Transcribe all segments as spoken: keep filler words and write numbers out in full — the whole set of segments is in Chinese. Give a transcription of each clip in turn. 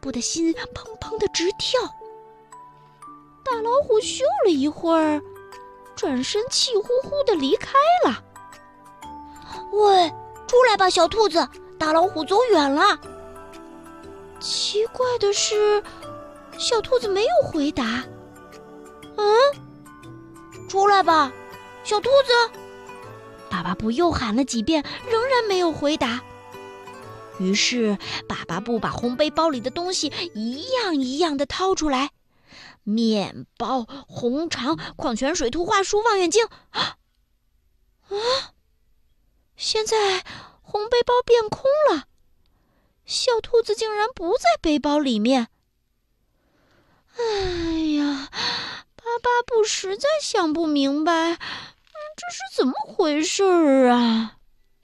布的心砰砰地直跳。大老虎嗅了一会儿，转身气呼呼地离开了。 喂，出来吧，小兔子，大老虎走远了。 奇怪的是，小兔子没有回答。嗯， 出来吧，小兔子。 巴巴布又喊了几遍，仍然没有回答。于是巴巴布把红背包里的东西一样一样地掏出来，面包、红肠、矿泉水、图画书、望远镜。啊！啊！现在红背包变空了，小兔子竟然不在背包里面。哎呀，巴巴布实在想不明白，这是怎么回事儿啊？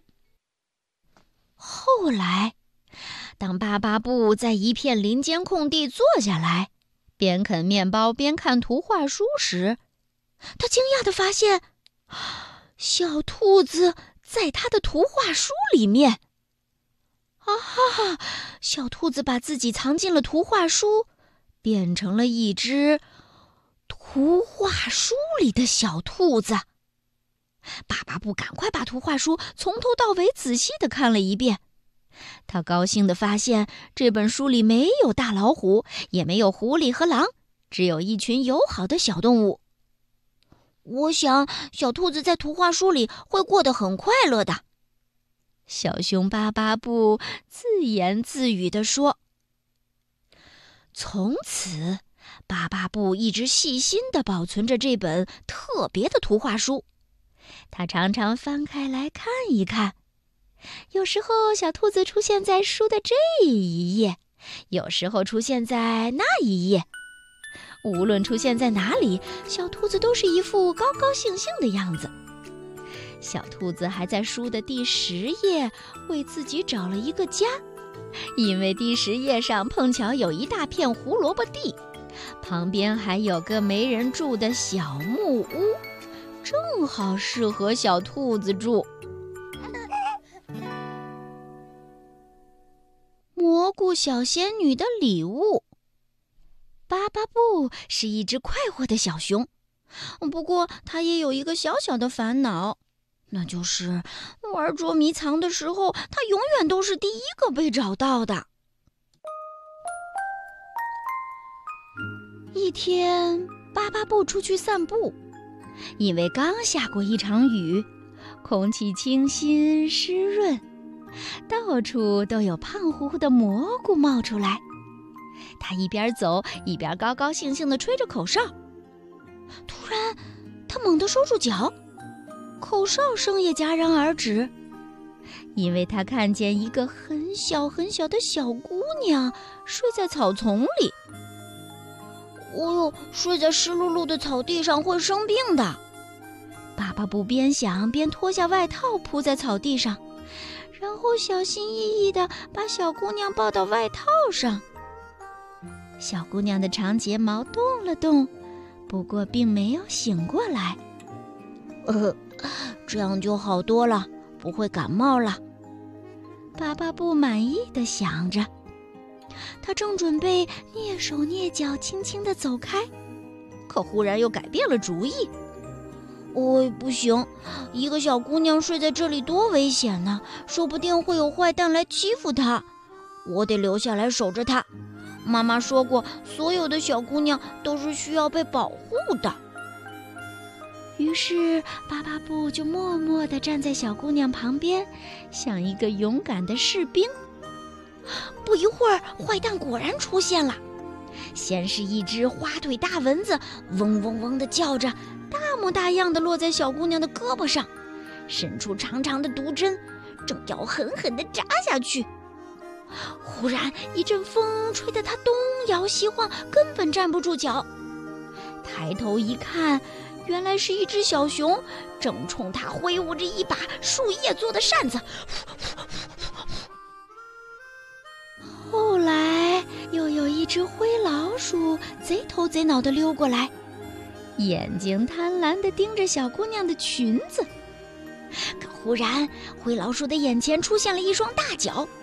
后来，当巴巴布在一片林间空地坐下来，边啃面包边看图画书时，他惊讶地发现，小兔子在他的图画书里面。啊哈！小兔子把自己藏进了图画书，变成了一只图画书里的小兔子。巴巴布赶快把图画书从头到尾仔细地看了一遍。他高兴地发现，这本书里没有大老虎，也没有狐狸和狼，只有一群友好的小动物。 我想，小兔子在图画书里会过得很快乐的。 小熊巴巴布自言自语地说。从此，巴巴布一直细心地保存着这本特别的图画书。他常常翻开来看一看，有时候小兔子出现在书的这一页，有时候出现在那一页。无论出现在哪里，小兔子都是一副高高兴兴的样子。小兔子还在书的第十页为自己找了一个家，因为第十页上碰巧有一大片胡萝卜地，旁边还有个没人住的小木屋，正好适合小兔子住。蘑菇小仙女的礼物。巴巴布是一只快活的小熊，不过它也有一个小小的烦恼，那就是玩捉迷藏的时候，它永远都是第一个被找到的。一天，巴巴布出去散步，因为刚下过一场雨，空气清新湿润，到处都有胖乎乎的蘑菇冒出来。他一边走一边高高兴兴地吹着口哨。突然，他猛地收住脚，口哨声也戛然而止，因为他看见一个很小很小的小姑娘睡在草丛里。 哦呦，睡在湿漉漉的草地上会生病的。 巴巴布边想边脱下外套铺在草地上，然后小心翼翼地把小姑娘抱到外套上。小姑娘的长睫毛动了动，不过并没有醒过来。 呃，这样就好多了，不会感冒了。 巴巴布满意地想着，他正准备蹑手蹑脚轻轻地走开，可忽然又改变了主意。 哦，不行，一个小姑娘睡在这里多危险呢，说不定会有坏蛋来欺负她。我得留下来守着她。妈妈说过，所有的小姑娘都是需要被保护的。 于是巴巴布就默默地站在小姑娘旁边，像一个勇敢的士兵。不一会儿，坏蛋果然出现了。先是一只花腿大蚊子，嗡嗡嗡地叫着，大模大样地落在小姑娘的胳膊上，伸出长长的毒针，正要狠狠地扎下去。忽然一阵风吹得他东摇西晃，根本站不住脚。抬头一看，原来是一只小熊，正冲他挥舞着一把树叶做的扇子。后来又有一只灰老鼠贼头贼脑地溜过来，眼睛贪婪地盯着小姑娘的裙子。可忽然灰老鼠的眼前出现了一双大脚，